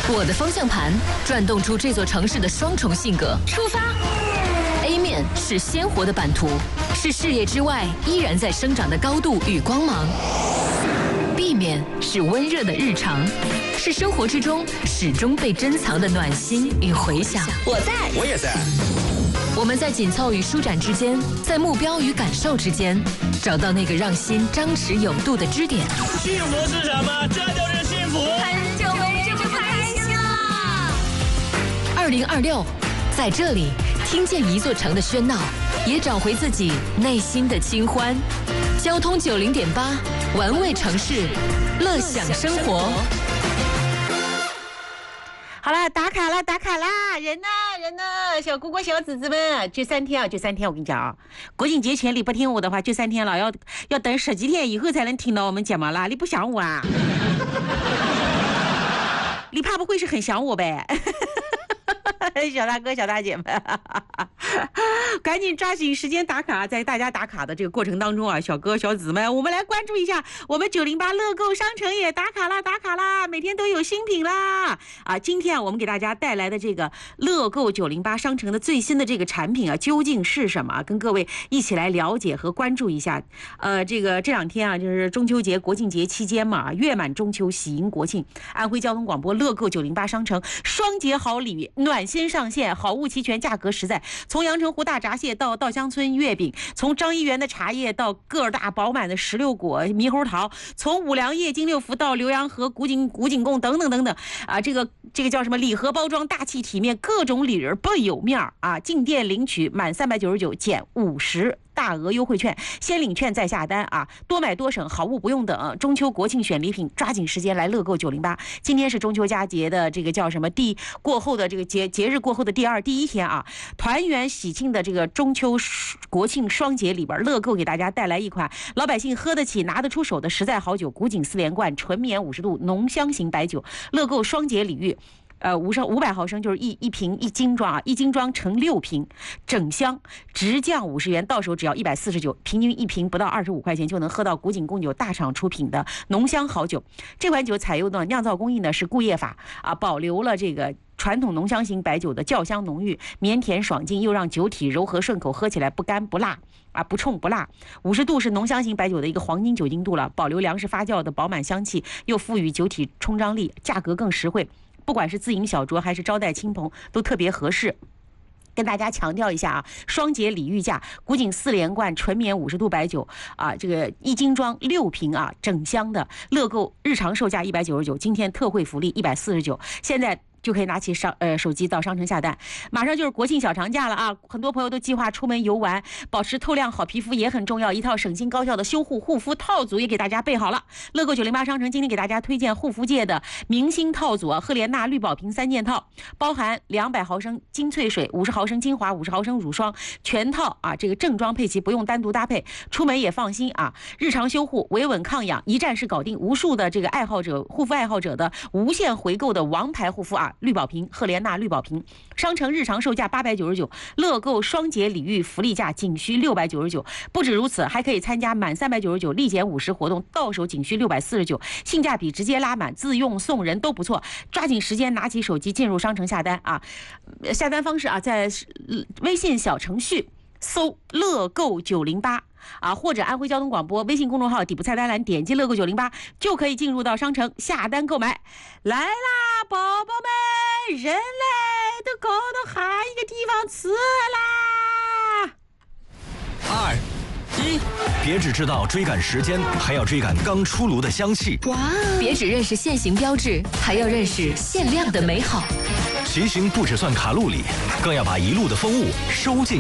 我的方向盘转动出这座城市的双重性格。出发 ！A 面是鲜活的版图，是视野之外依然在生长的高度与光芒。B 面是温热的日常，是生活之中始终被珍藏的暖心与回响。 我在， 我也在。 我们在紧凑与舒展之间，在目标与感受之间，找到那个让心张弛有度的支点。 幸福是什么？这就是幸福。 很久没这么开心了。 2026，在这里听见一座城的喧闹，也找回自己内心的清欢。交通90.8，玩味城市，乐享生活。 好了，打卡啦，打卡啦！人呢？人呢？小姑姑、小姊姊们，这3天啊，这3天我跟你讲啊，国庆节前你不听我的话，这3天了，要等10几天以后才能听到我们节目啦。你不想我啊？你怕不会是很想我呗？小大哥、小大姐们，赶紧抓紧时间打卡！在大家打卡的这个过程当中啊，小哥、小姊们，我们来关注一下我们908乐购商城也打卡啦，打卡啦！每天都有新品啦！啊，今天啊，我们给大家带来的这个乐购908商城的最新的这个产品啊，究竟是什么？跟各位一起来了解和关注一下。这2天啊，就是中秋节、国庆节期间嘛，月满中秋，喜迎国庆。安徽交通广播乐购908商城双节好礼，暖心上线，好物齐全，价格实在。从阳澄湖大闸蟹到稻香村月饼，从张一元的茶叶到个儿大饱满的石榴果、猕猴桃，从五粮液、金六福到浏阳河、古井贡等等等等啊，这个叫什么礼盒包装，大气体面，各种礼人倍有面啊！进店领取满399减50。大额优惠券，先领券再下单啊！多买多省，好物不用等。中秋国庆选礼品，抓紧时间来乐购908。今天是中秋佳节的这个叫什么过后的这个节日过后的第一天啊，团圆喜庆的这个中秋国庆双节里边，乐购给大家带来一款老百姓喝得起、拿得出手的实在好酒——古井4连冠纯绵50度浓香型白酒。乐购双节礼遇。500毫升就是一瓶一斤装啊，一斤装乘6瓶，整箱直降50元，到手只要149，平均一瓶不到25块钱就能喝到古井贡酒大厂出品的浓香好酒。这款酒采用的酿造工艺呢是固液法啊，保留了这个传统浓香型白酒的酵香浓郁、绵甜爽劲，又让酒体柔和顺口，喝起来不干不辣啊，不冲不辣。50度是浓香型白酒的一个黄金酒精度了，保留粮食发酵的饱满香气，又赋予酒体冲张力，价格更实惠。不管是自饮小酌还是招待亲朋，都特别合适。跟大家强调一下啊，双节礼遇价，古井4连冠纯绵50度白酒啊，这个一斤装6瓶啊，整箱的，乐购日常售价199，今天特惠福利149，现在就可以拿起手机到商城下单。马上就是国庆小长假了啊，很多朋友都计划出门游玩，保持透亮好皮肤也很重要，一套省心高效的修护护肤套组也给大家备好了。乐购908商城今天给大家推荐护肤界的明星套组，赫莲娜绿宝瓶3件套，包含200毫升精粹水、50毫升精华、50毫升乳霜，全套啊，这个正装配齐，不用单独搭配，出门也放心啊。日常修护维稳抗氧，一站式搞定，无数的这个护肤爱好者的无限回购的王牌护肤啊。绿宝瓶，赫莲娜绿宝瓶，商城日常售价899，乐购双节礼遇福利价仅需699。不止如此，还可以参加满399立减50活动，到手仅需649，性价比直接拉满，自用送人都不错。抓紧时间拿起手机进入商城下单啊！下单方式啊，在微信小程序搜乐购908。啊，或者安徽交通广播微信公众号底部菜单栏点击乐购908，就可以进入到商城下单购买。来啦，宝宝们，人来都搞到下一个地方吃啦 ！2、1，别只知道追赶时间，还要追赶刚出炉的香气。 哇！别只认识现行标志，还要认识限量的美好。 骑行不只算卡路里，更要把一路的风物收进